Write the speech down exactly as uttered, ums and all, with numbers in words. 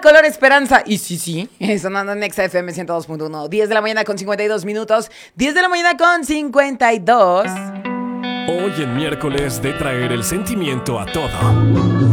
color esperanza. Y sí, sí, sonando en Nexa F M ciento dos punto uno. diez de la mañana con cincuenta y dos minutos. diez de la mañana con cincuenta y dos. Hoy en miércoles de traer el sentimiento a todo.